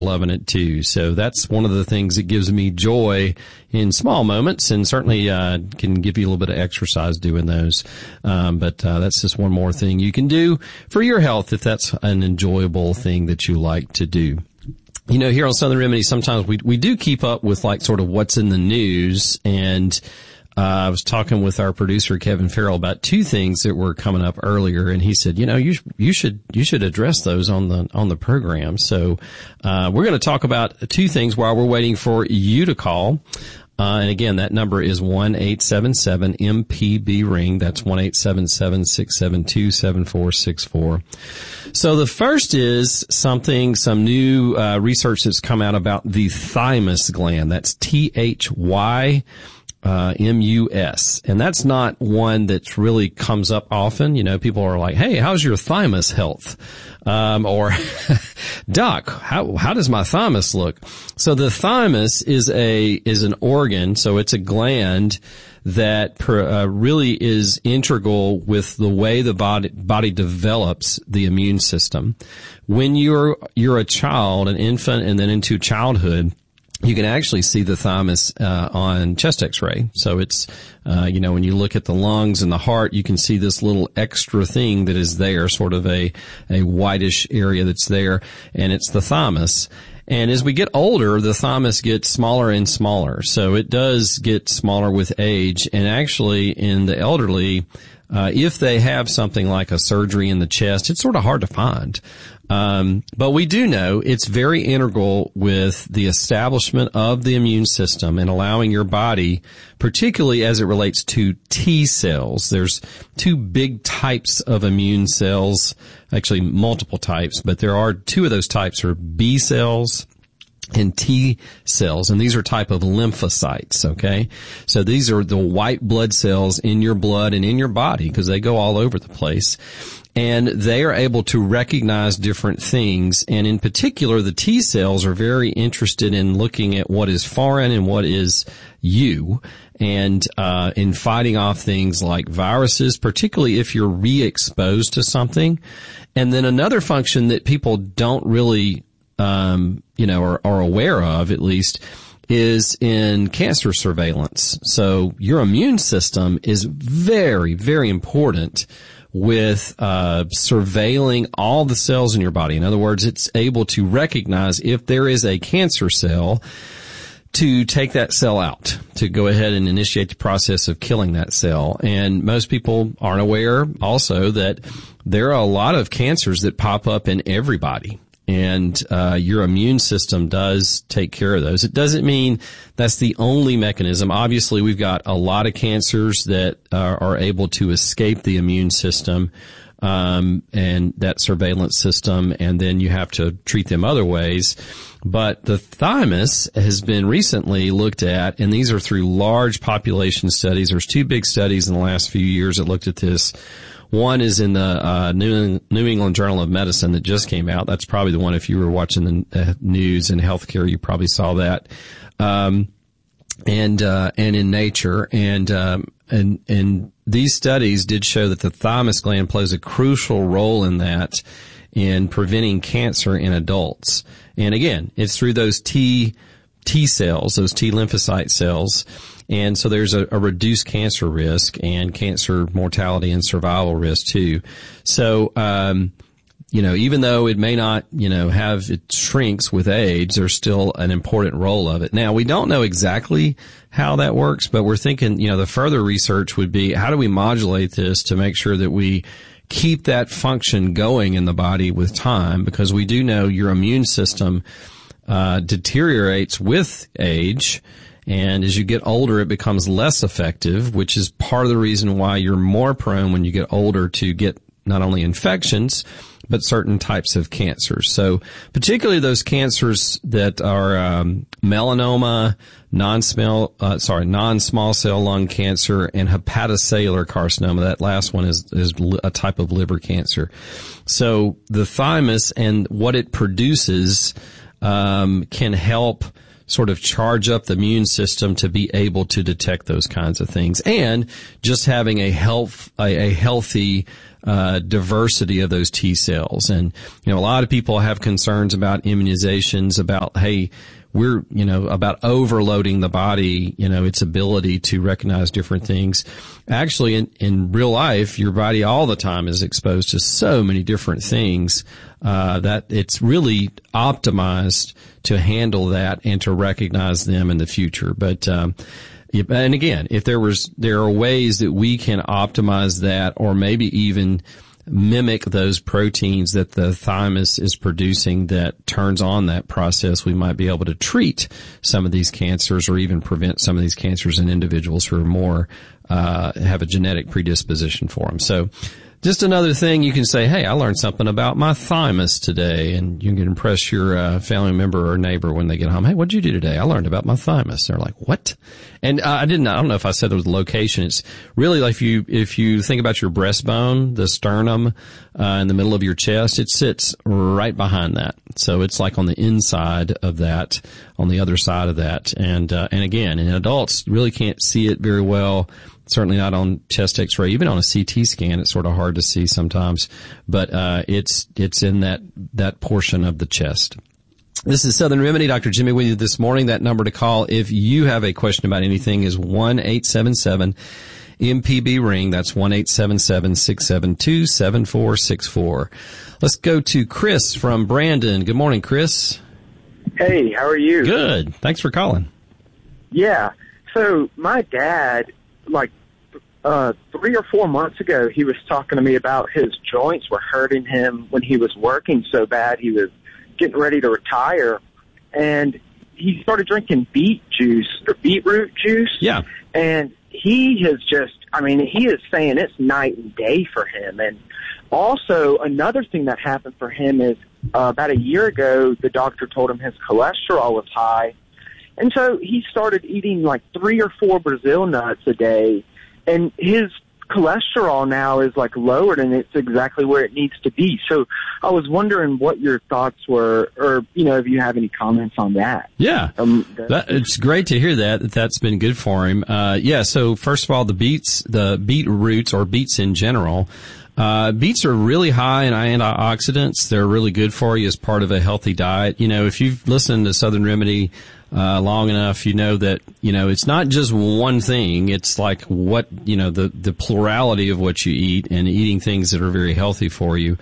loving it too. So that's one of the things that gives me joy in small moments, and certainly can give you a little bit of exercise doing those. But that's just one more thing you can do for your health if that's an enjoyable thing that you like to do. You know, here on Southern Remedy, sometimes we do keep up with like sort of what's in the news, and I was talking with our producer, Kevin Farrell, about two things that were coming up earlier, and he said, you know, you should address those on the program. So, we're going to talk about two things while we're waiting for you to call. And again, that number is 1-877-MPB-RING. That's 1-877-672-7464. So the first is some new research that's come out about the thymus gland. That's THY. MUS. And that's not one that really comes up often. You know, people are like, hey, how's your thymus health? Or doc, how does my thymus look? So the thymus is an organ. So it's a gland that really is integral with the way the body develops the immune system. When you're a child, an infant, and then into childhood, you can actually see the thymus on chest x-ray. So it's, when you look at the lungs and the heart, you can see this little extra thing that is there, sort of a whitish area that's there, and it's the thymus. And as we get older, the thymus gets smaller and smaller. So it does get smaller with age. And actually, in the elderly, if they have something like a surgery in the chest, it's sort of hard to find. But we do know it's very integral with the establishment of the immune system and allowing your body, particularly as it relates to T cells. There's two big types of immune cells, actually multiple types, but there are two of those types are B cells and T cells, and these are type of lymphocytes, okay? So these are the white blood cells in your blood and in your body because they go all over the place. And they are able to recognize different things. And in particular, the T cells are very interested in looking at what is foreign and what is you. And, in fighting off things like viruses, particularly if you're re-exposed to something. And then another function that people don't really, are aware of, at least, is in cancer surveillance. So your immune system is very, very important with surveilling all the cells in your body. In other words, it's able to recognize if there is a cancer cell to take that cell out, to go ahead and initiate the process of killing that cell. And most people aren't aware also that there are a lot of cancers that pop up in everybody. And your immune system does take care of those. It doesn't mean that's the only mechanism. Obviously, we've got a lot of cancers that are able to escape the immune system and that surveillance system, and then you have to treat them other ways. But the thymus has been recently looked at, and these are through large population studies. There's two big studies in the last few years that looked at this. One is in the New England Journal of Medicine that just came out. That's probably the one, if you were watching the news and healthcare, you probably saw that. And in Nature. And these studies did show that the thymus gland plays a crucial role in that, in preventing cancer in adults. And again, it's through those T cells, those T lymphocyte cells. And so there's a reduced cancer risk and cancer mortality and survival risk too. So, even though it may not, it shrinks with age, there's still an important role of it. Now, we don't know exactly how that works, but we're thinking, the further research would be, how do we modulate this to make sure that we keep that function going in the body with time? Because we do know your immune system, deteriorates with age. And as you get older, it becomes less effective, which is part of the reason why you're more prone when you get older to get not only infections, but certain types of cancers. So particularly those cancers that are melanoma, non-small cell lung cancer, and hepatocellular carcinoma. That last one is a type of liver cancer. So the thymus and what it produces can help sort of charge up the immune system to be able to detect those kinds of things. And just having a healthy diversity of those T cells. And, a lot of people have concerns about immunizations, about, hey, we're, about overloading the body, its ability to recognize different things. Actually, in real life, your body all the time is exposed to so many different things, that it's really optimized to handle that and to recognize them in the future. But, and again, if there are ways that we can optimize that, or maybe even mimic those proteins that the thymus is producing that turns on that process, we might be able to treat some of these cancers, or even prevent some of these cancers in individuals who are more, have a genetic predisposition for them. So just another thing you can say, hey, I learned something about my thymus today, and you can impress your family member or neighbor when they get home. Hey, what'd you do today? I learned about my thymus. They're like, what? And I don't know if I said there was a location. It's really like if you think about your breastbone, the sternum, in the middle of your chest, it sits right behind that. So it's like on the inside of that, on the other side of that. And again, in adults, really can't see it very well. Certainly not on chest X-ray. Even on a CT scan, it's sort of hard to see sometimes. But it's in that portion of the chest. This is Southern Remedy. Dr. Jimmy with you this morning. That number to call if you have a question about anything is 1-877-MPB-RING. That's 1-877-672-7464. Let's go to Chris from Brandon. Good morning, Chris. Hey, how are you? Good. Thanks for calling. Yeah. So my dad, 3 or 4 months ago, he was talking to me about his joints were hurting him when he was working so bad he was getting ready to retire. And he started drinking beetroot juice. Yeah. And he has he is saying it's night and day for him. And also another thing that happened for him is about a year ago, the doctor told him his cholesterol was high. And so he started eating 3 or 4 Brazil nuts a day, and his cholesterol now is lowered, and it's exactly where it needs to be. So I was wondering what your thoughts were, or, if you have any comments on that. Yeah. It's great to hear that's been good for him. So first of all, the beet roots, or beets in general, beets are really high in antioxidants. They're really good for you as part of a healthy diet. If you've listened to Southern Remedy long enough, that, it's not just one thing. It's the plurality of what you eat, and eating things that are very healthy for you.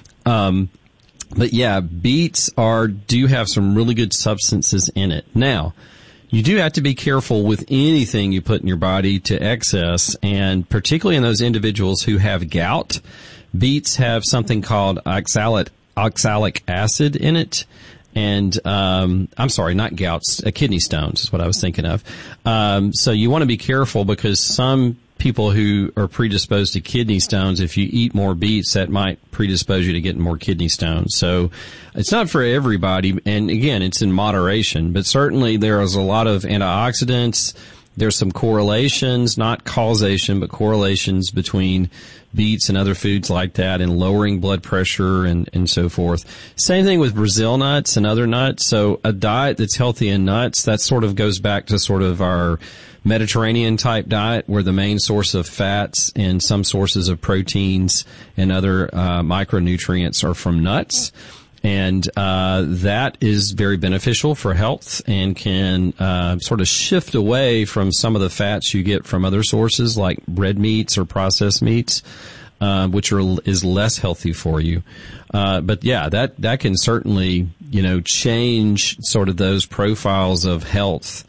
But yeah, beets do have some really good substances in it. Now, you do have to be careful with anything you put in your body to excess, and particularly in those individuals who have gout. Beets have something called oxalic acid in it. And, I'm sorry, not gout, kidney stones is what I was thinking of. So you want to be careful, because some people who are predisposed to kidney stones, if you eat more beets, that might predispose you to getting more kidney stones. So it's not for everybody. And again, it's in moderation, but certainly there is a lot of antioxidants. There's some correlations, not causation, but correlations between beets and other foods like that, and lowering blood pressure and so forth. Same thing with Brazil nuts and other nuts. So a diet that's healthy in nuts, that sort of goes back to sort of our Mediterranean type diet, where the main source of fats and some sources of proteins and other micronutrients are from nuts. And that is very beneficial for health, and can sort of shift away from some of the fats you get from other sources like red meats or processed meats, which is less healthy for you. But yeah, that can certainly, change sort of those profiles of health.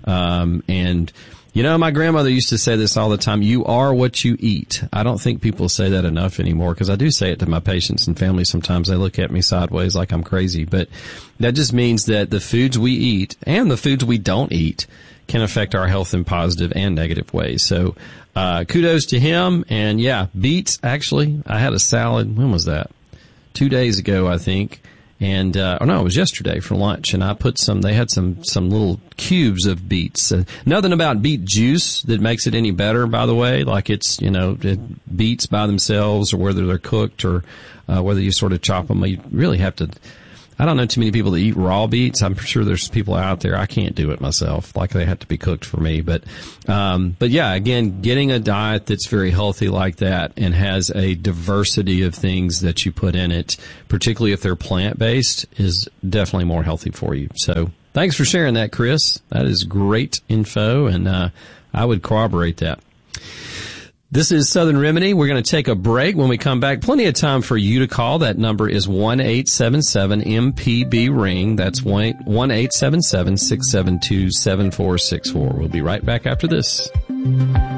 And my grandmother used to say this all the time: you are what you eat. I don't think people say that enough anymore, because I do say it to my patients and family sometimes. They look at me sideways like I'm crazy. But that just means that the foods we eat and the foods we don't eat can affect our health in positive and negative ways. So kudos to him. And yeah, beets, actually, I had a salad. When was that? 2 days ago, I think. And, it was yesterday for lunch, and I put they had some little cubes of beets. Nothing about beet juice that makes it any better, by the way, like it's, beets by themselves, or whether they're cooked, or, whether you sort of chop them. You really have to, I don't know too many people that eat raw beets. I'm sure there's people out there. I can't do it myself. Like they have to be cooked for me. But yeah, again, getting a diet that's very healthy like that and has a diversity of things that you put in it, particularly if they're plant-based, is definitely more healthy for you. So thanks for sharing that, Chris. That is great info, and I would corroborate that. This is Southern Remedy. We're going to take a break. When we come back, plenty of time for you to call. That number is 1-877-MPB-RING. That's 1-877-672-7464. We'll be right back after this.